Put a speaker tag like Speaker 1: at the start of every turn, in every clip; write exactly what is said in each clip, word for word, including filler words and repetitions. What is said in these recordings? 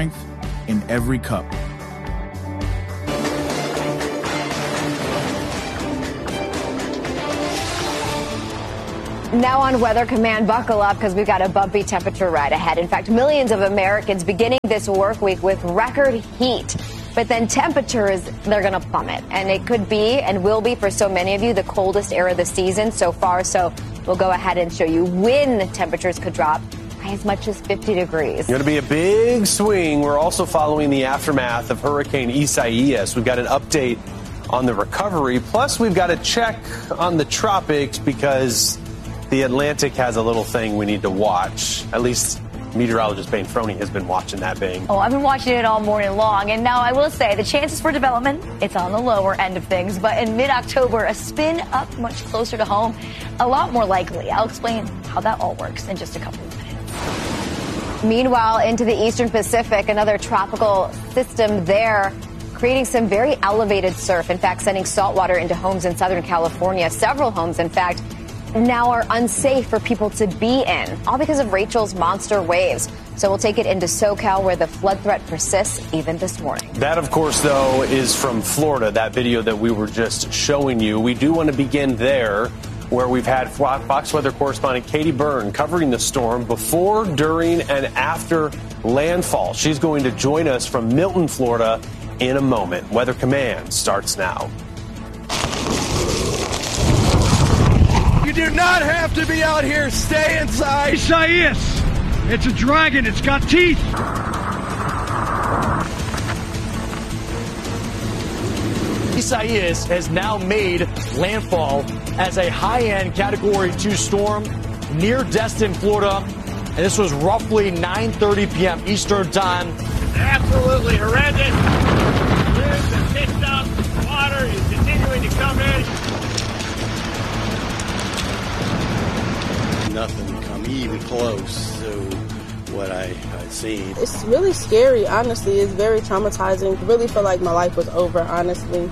Speaker 1: strength in every cup.
Speaker 2: Now on Weather Command, buckle up because we've got a bumpy temperature ride ahead. In fact, millions of Americans beginning this work week with record heat. But then temperatures, they're going to plummet. And it could be and will be for so many of you the coldest air of the season so far. So we'll go ahead and show you when the temperatures could drop by as much as fifty degrees.
Speaker 3: It's going to be a big swing. We're also following the aftermath of Hurricane Isaias. We've got an update on the recovery. Plus, we've got a check on the tropics because the Atlantic has a little thing we need to watch. At least meteorologist Bane Frohney has been watching that, Bane.
Speaker 4: Oh, I've been watching it all morning long. And now I will say the chances for development, it's on the lower end of things. But in mid-October, a spin up much closer to home, a lot more likely. I'll explain how that all works in just a couple of minutes.
Speaker 2: Meanwhile, into the eastern Pacific, another tropical system there creating some very elevated surf. In fact, sending saltwater into homes in Southern California. Several homes, in fact, now are unsafe for people to be in, all because of Rachel's monster waves. So we'll take it into SoCal, where the flood threat persists even this morning.
Speaker 3: That, of course, though, is from Florida, that video that we were just showing you. We do want to begin there, where we've had Fox Weather correspondent Katie Byrne covering the storm before, during, and after landfall. She's going to join us from Milton, Florida, in a moment. Weather Command starts now.
Speaker 5: You do not have to be out here. Stay inside.
Speaker 6: Isaias. It's a dragon. It's got teeth.
Speaker 7: Isaias has now made landfall as a high-end Category two storm near Destin, Florida. And this was roughly nine thirty p.m. Eastern Time.
Speaker 8: Absolutely horrendous. Winds have picked up. Water is continuing to come in.
Speaker 9: Nothing come even close to what I, I seen.
Speaker 10: It's really scary, honestly. It's very traumatizing. I really feel like my life was over, honestly.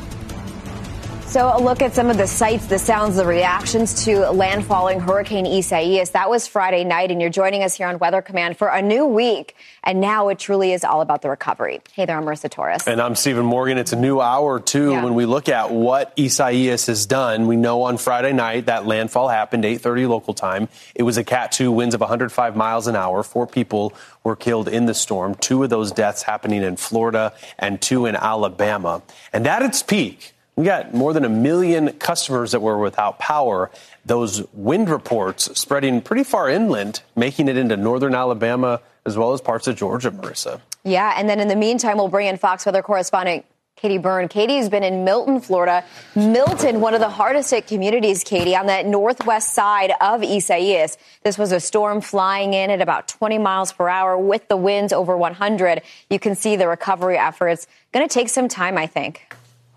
Speaker 2: So a look at some of the sights, the sounds, the reactions to landfalling Hurricane Isaias. That was Friday night, and you're joining us here on Weather Command for a new week. And now it truly is all about the recovery. Hey there, I'm Marissa Torres.
Speaker 3: And I'm Stephen Morgan. It's a new hour, too, yeah. When we look at what Isaias has done. We know on Friday night that landfall happened, eight thirty local time. It was a Cat two, winds of one hundred five miles an hour. Four people were killed in the storm. Two of those deaths happening in Florida and two in Alabama. And at its peak, we got more than a million customers that were without power. Those wind reports spreading pretty far inland, making it into northern Alabama as well as parts of Georgia, Marissa.
Speaker 2: Yeah, and then in the meantime, we'll bring in Fox Weather correspondent Katie Byrne. Katie's been in Milton, Florida. Milton, one of the hardest hit communities, Katie, on that northwest side of Isaias. This was a storm flying in at about twenty miles per hour with the winds over one hundred. You can see the recovery efforts. Going to take some time, I think.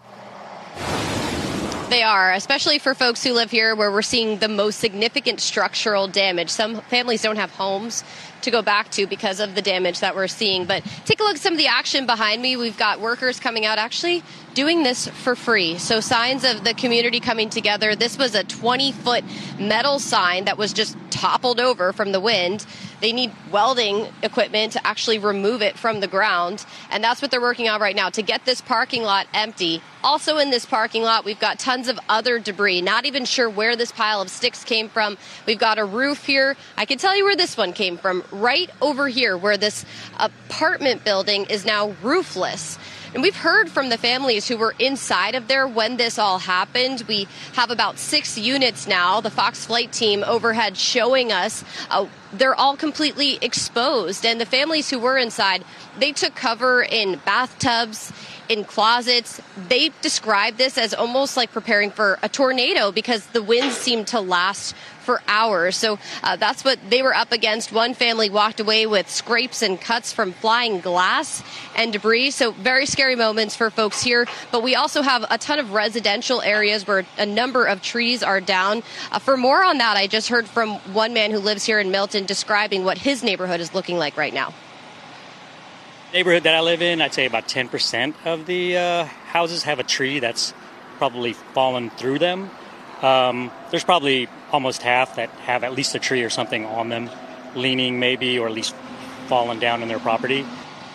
Speaker 11: They are, especially for folks who live here where we're seeing the most significant structural damage. Some families don't have homes to go back to because of the damage that we're seeing. But take a look at some of the action behind me. We've got workers coming out actually doing this for free. So signs of the community coming together. This was a twenty-foot metal sign that was just toppled over from the wind. They need welding equipment to actually remove it from the ground. And that's what they're working on right now, to get this parking lot empty. Also in this parking lot, we've got tons of other debris. Not even sure where this pile of sticks came from. We've got a roof here. I can tell you where this one came from. Right over here, where this apartment building is now roofless. And we've heard from the families who were inside of there when this all happened. We have about six units now. The Fox flight team overhead showing us uh, they're all completely exposed. And the families who were inside, they took cover in bathtubs, in closets. They described this as almost like preparing for a tornado because the winds seemed to last for hours. So uh, that's what they were up against. One family walked away with scrapes and cuts from flying glass and debris. So very scary moments for folks here. But we also have a ton of residential areas where a number of trees are down. Uh, for more on that, I just heard from one man who lives here in Milton describing what his neighborhood is looking like right now.
Speaker 12: Neighborhood that I live in, I'd say about ten percent of the uh, houses have a tree that's probably fallen through them. Um, there's probably almost half that have at least a tree or something on them, leaning maybe, or at least fallen down in their property.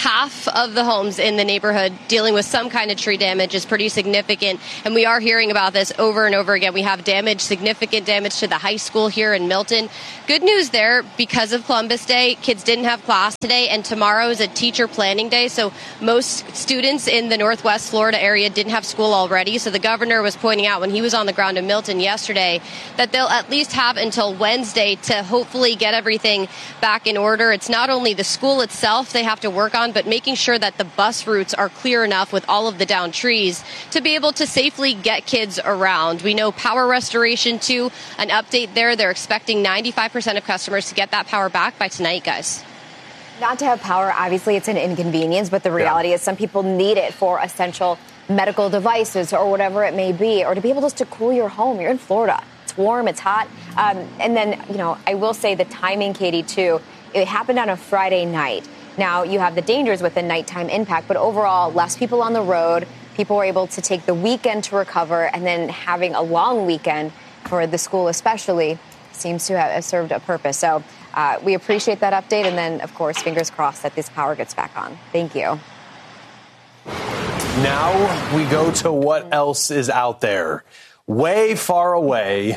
Speaker 11: half of the homes in the neighborhood dealing with some kind of tree damage is pretty significant. And we are hearing about this over and over again. We have damage, significant damage to the high school here in Milton. Good news there, because of Columbus Day, kids didn't have class today, and tomorrow is a teacher planning day. So most students in the Northwest Florida area didn't have school already. So the governor was pointing out when he was on the ground in Milton yesterday that they'll at least have until Wednesday to hopefully get everything back in order. It's not only the school itself they have to work on, but making sure that the bus routes are clear enough with all of the downed trees to be able to safely get kids around. We know power restoration, too. An update there. They're expecting ninety-five percent of customers to get that power back by tonight, guys.
Speaker 2: Not to have power, obviously, it's an inconvenience, but the reality yeah. is some people need it for essential medical devices or whatever it may be, or to be able just to cool your home. You're in Florida. It's warm. It's hot. Um, and then, you know, I will say the timing, Katie, too, it happened on a Friday night. Now, you have the dangers with the nighttime impact, but overall, less people on the road. People were able to take the weekend to recover, and then having a long weekend for the school especially seems to have served a purpose. So uh, we appreciate that update. And then, of course, fingers crossed that this power gets back on. Thank you.
Speaker 3: Now we go to what else is out there. Way far away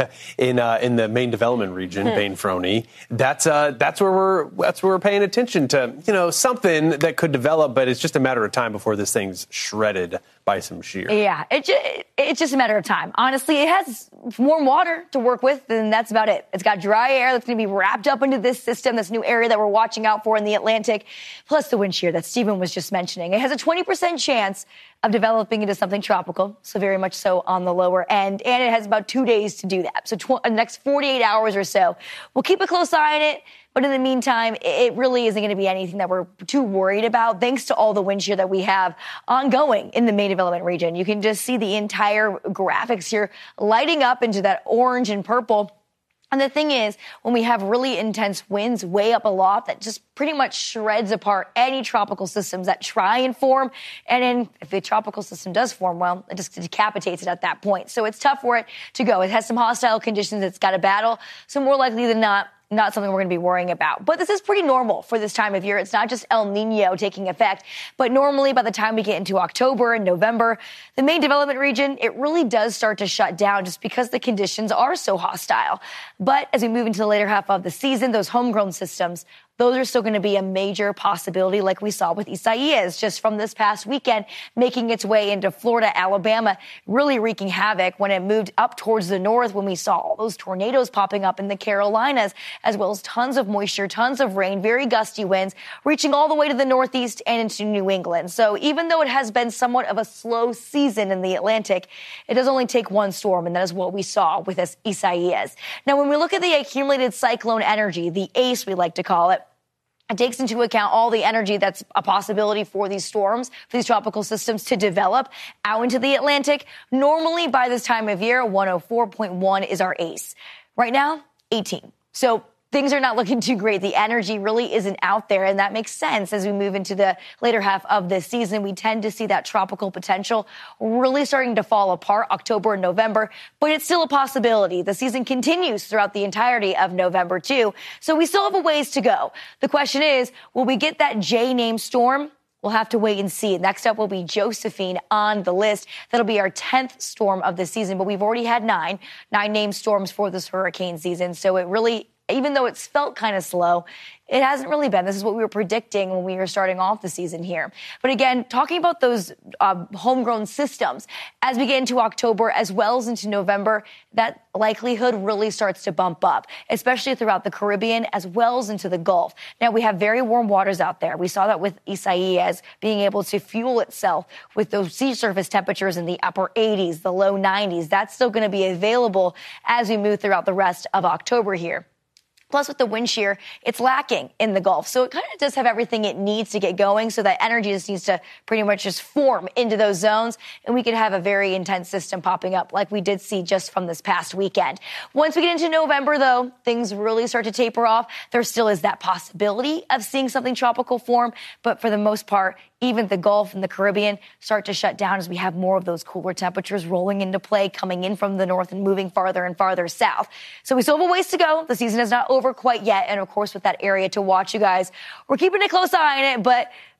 Speaker 3: in uh, in the Maine development region, hmm. Bain Frony. That's uh, that's where we're that's where we're paying attention to. You know, something that could develop, but it's just a matter of time before this thing's shredded by some shear.
Speaker 4: Yeah, it just, it's just a matter of time. Honestly, it has warm water to work with, and that's about it. It's got dry air that's going to be wrapped up into this system, this new area that we're watching out for in the Atlantic, plus the wind shear that Stephen was just mentioning. It has a twenty percent chance of developing into something tropical, so very much so on the lower end, and it has about two days to do that. So tw- the next forty-eight hours or so. We'll keep a close eye on it, but in the meantime, it really isn't going to be anything that we're too worried about, thanks to all the wind shear that we have ongoing in the Maine development region. You can just see the entire graphics here lighting up into that orange and purple. And the thing is, when we have really intense winds way up aloft, that just pretty much shreds apart any tropical systems that try and form. And then if the tropical system does form, well, it just decapitates it at that point. So it's tough for it to go. It has some hostile conditions it's got to battle. So more likely than not, not something we're going to be worrying about. But this is pretty normal for this time of year. It's not just El Nino taking effect, but normally by the time we get into October and November, the Maine development region, it really does start to shut down just because the conditions are so hostile. But as we move into the later half of the season, those homegrown systems, those are still going to be a major possibility, like we saw with Isaias just from this past weekend, making its way into Florida, Alabama, really wreaking havoc when it moved up towards the north, when we saw all those tornadoes popping up in the Carolinas, as well as tons of moisture, tons of rain, very gusty winds, reaching all the way to the northeast and into New England. So even though it has been somewhat of a slow season in the Atlantic, it does only take one storm, and that is what we saw with this Isaias. Now, when we look at the accumulated cyclone energy, the A C E we like to call it, it takes into account all the energy that's a possibility for these storms, for these tropical systems to develop out into the Atlantic. Normally, by this time of year, one oh four point one is our A C E. Right now, eighteen. So things are not looking too great. The energy really isn't out there, and that makes sense as we move into the later half of this season. We tend to see that tropical potential really starting to fall apart October and November, but it's still a possibility. The season continues throughout the entirety of November, too, so we still have a ways to go. The question is, will we get that J-named storm? We'll have to wait and see. Next up will be Josephine on the list. That'll be our tenth storm of the season, but we've already had nine, nine named storms for this hurricane season, so it really, even though it's felt kind of slow, it hasn't really been. This is what we were predicting when we were starting off the season here. But again, talking about those uh, homegrown systems, as we get into October as well as into November, that likelihood really starts to bump up, especially throughout the Caribbean as well as into the Gulf. Now, we have very warm waters out there. We saw that with Isaias being able to fuel itself with those sea surface temperatures in the upper eighties, the low nineties. That's still going to be available as we move throughout the rest of October here. Plus, with the wind shear, it's lacking in the Gulf. So it kind of does have everything it needs to get going. So that energy just needs to pretty much just form into those zones. And we could have a very intense system popping up like we did see just from this past weekend. Once we get into November, though, things really start to taper off. There still is that possibility of seeing something tropical form. But for the most part, even the Gulf and the Caribbean start to shut down as we have more of those cooler temperatures rolling into play, coming in from the north and moving farther and farther south. So we still have a ways to go. The season is not over quite yet. And of course, with that area to watch, you guys, we're keeping a close eye on it, but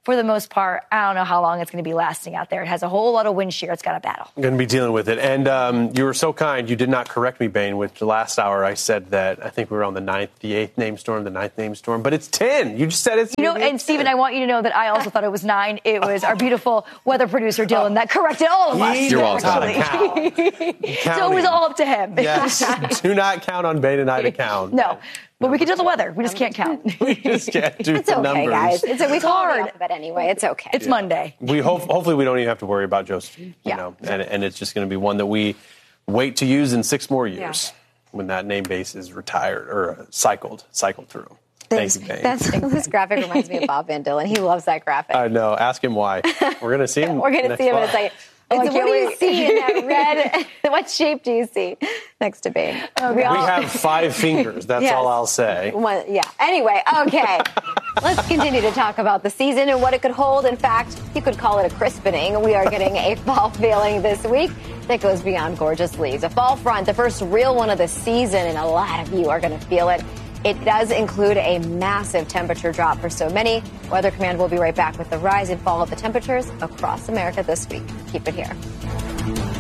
Speaker 4: for the most part, I don't know how long it's going to be lasting out there. It has a whole lot of wind shear. It's got a battle.
Speaker 3: I'm going to be dealing with it. And um, you were so kind. You did not correct me, Bain. With the last hour, I said that I think we were on the ninth, the eighth name storm, the ninth name storm. But it's ten. You just said it's...
Speaker 4: You know, and Stephen, I want you to know that I also thought it was nine. It was our beautiful weather producer, Dylan, that corrected all of us.
Speaker 3: You're welcome.
Speaker 4: So it was all up to him.
Speaker 3: Yes. Do not count on Bain and I to count.
Speaker 4: No. But we can do the weather. We just can't count.
Speaker 3: We just can't do
Speaker 2: it's
Speaker 3: the
Speaker 2: okay,
Speaker 3: numbers.
Speaker 2: Guys. It's, we
Speaker 4: it's hard.
Speaker 2: But anyway, it's okay.
Speaker 4: It's
Speaker 3: yeah.
Speaker 4: Monday.
Speaker 3: We hope, hopefully we don't even have to worry about Josephine. You
Speaker 4: yeah.
Speaker 3: know, and, and it's just going to be one that we wait to use in six more years yeah. when that name base is retired or cycled, cycled through.
Speaker 2: Thanks,
Speaker 3: Thank you, Bain.
Speaker 2: That's, this graphic reminds me of Bob Van Dillen. He loves that graphic.
Speaker 3: I know. Ask him why. We're going to see him.
Speaker 2: We're going to see him in a second.
Speaker 4: Oh,
Speaker 2: what do you see in that red? What shape do you see next to Bain?
Speaker 3: Oh, we, we have five fingers. That's yes. all I'll say.
Speaker 2: One, yeah. Anyway, okay. Let's continue to talk about the season and what it could hold. In fact, you could call it a crispening. We are getting a fall feeling this week that goes beyond gorgeous leaves. A fall front, the first real one of the season, and a lot of you are going to feel it. It does include a massive temperature drop for so many. Weather Command will be right back with the rise and fall of the temperatures across America this week. Keep it here.